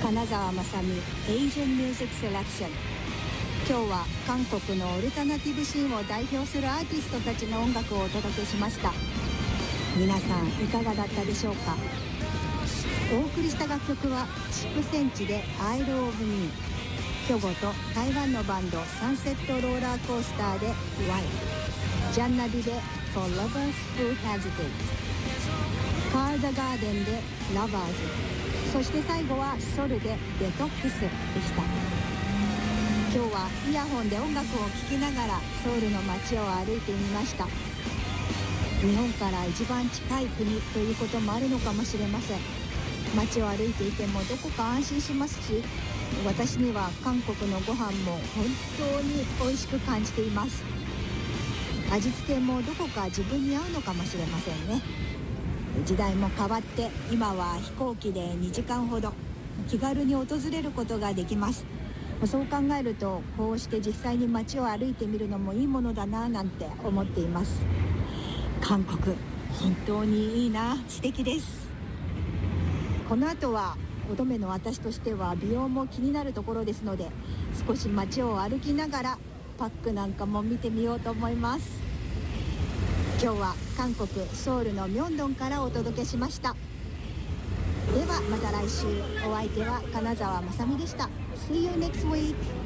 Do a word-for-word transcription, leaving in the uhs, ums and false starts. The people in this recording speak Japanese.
金沢雅美 Asian Music Selection。 今日は韓国のオルタナティブシーンを代表するアーティストたちの音楽をお届けしました。皆さんいかがだったでしょうか。お送りした楽曲は筑前地で Idol of Me、 兵庫と台湾のバンドサンセットローラーコースターで Why、 ジャンナビで For Lovers Who Hesitate、 カーダガーデンで Lovers、 そして最後はソルでデトックスでした。今日はイヤホンで音楽を聴きながらソウルの街を歩いてみました。日本から一番近い国ということもあるのかもしれません。街を歩いていてもどこか安心しますし、私には韓国のご飯も本当に美味しく感じています。味付けもどこか自分に合うのかもしれませんね。時代も変わって今は飛行機でにじかんほど気軽に訪れることができます。そう考えるとこうして実際に街を歩いてみるのもいいものだななんて思っています。韓国本当にいいな、素敵です。この後は乙女の私としては美容も気になるところですので、少し街を歩きながらパックなんかも見てみようと思います。今日は韓国ソウルのミョンドンからお届けしました。ではまた来週。お相手は金沢雅美でした。 See you next week.